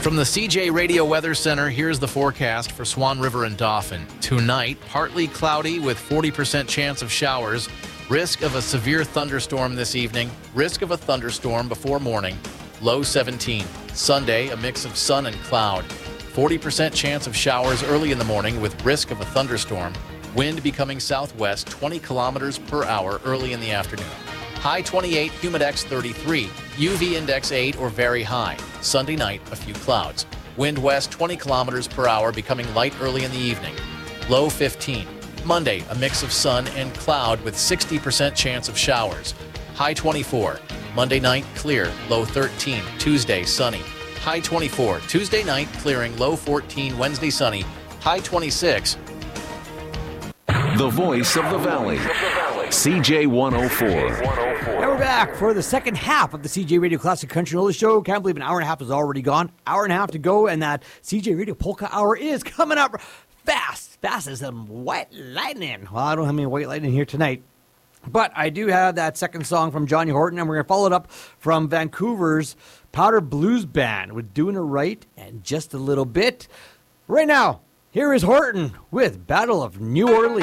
From the CJ Radio Weather Center, here's the forecast for Swan River and Dauphin. Tonight, partly cloudy with 40% chance of showers. Risk of a severe thunderstorm this evening. Risk of a thunderstorm before morning. Low 17. Sunday, a mix of sun and cloud. 40% chance of showers early in the morning with risk of a thunderstorm. Wind becoming southwest 20 kilometers per hour early in the afternoon. High 28, humidex 33, UV index 8 or very high. Sunday night, a few clouds. Wind west 20 kilometers per hour, becoming light early in the evening. Low 15. Monday, a mix of sun and cloud with 60% chance of showers. High 24. Monday night, clear. Low 13. Tuesday, sunny. High 24. Tuesday night, clearing. Low 14. Wednesday, sunny. High 26. The voice of the Valley. CJ 104. And we're back for the second half of the CJ Radio Classic Country Roller Show. Can't believe an hour and a half is already gone. Hour and a half to go, and that CJ Radio Polka Hour is coming up fast as some white lightning. Well, I don't have any white lightning here tonight, but I do have that second song from Johnny Horton, and we're going to follow it up from Vancouver's Powder Blues Band with Doing It Right and just a little bit. Right now, here is Horton with Battle of New Orleans.